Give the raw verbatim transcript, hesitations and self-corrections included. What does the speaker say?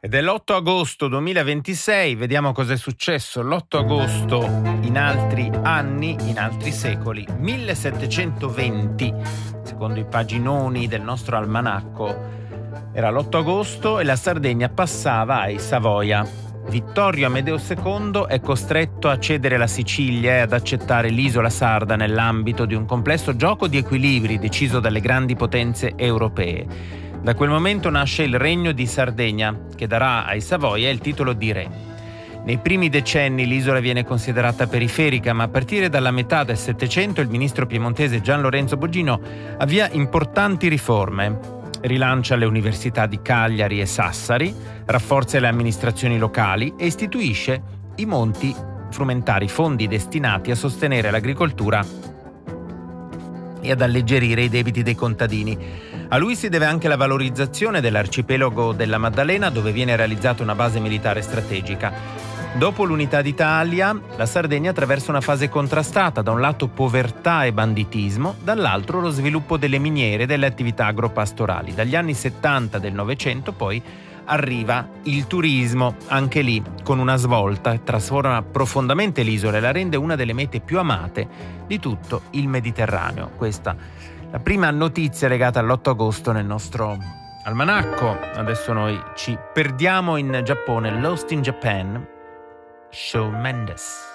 Ed è l'otto agosto duemilaventisei, vediamo cosa è successo l'otto agosto in altri anni, in altri secoli. millesettecentoventi, secondo i paginoni del nostro almanacco, era l'otto agosto e la Sardegna passava ai Savoia. Vittorio Amedeo secondo è costretto a cedere la Sicilia e ad accettare l'isola sarda nell'ambito di un complesso gioco di equilibri deciso dalle grandi potenze europee. Da quel momento nasce il Regno di Sardegna, che darà ai Savoia il titolo di re. Nei primi decenni l'isola viene considerata periferica, ma a partire dalla metà del Settecento il ministro piemontese Gian Lorenzo Bogino avvia importanti riforme. Rilancia le università di Cagliari e Sassari, rafforza le amministrazioni locali e istituisce i monti frumentari, fondi destinati a sostenere l'agricoltura e ad alleggerire i debiti dei contadini. A lui si deve anche la valorizzazione dell'arcipelago della Maddalena, dove viene realizzata una base militare strategica. Dopo l'unità d'Italia, la Sardegna attraversa una fase contrastata, da un lato povertà e banditismo, dall'altro lo sviluppo delle miniere e delle attività agropastorali. Dagli anni settanta del Novecento poi arriva il turismo, anche lì con una svolta, trasforma profondamente l'isola e la rende una delle mete più amate di tutto il Mediterraneo. Questa la prima notizia legata all'otto agosto nel nostro almanacco. Adesso noi ci perdiamo in Giappone. Lost in Japan, Shawn Mendes.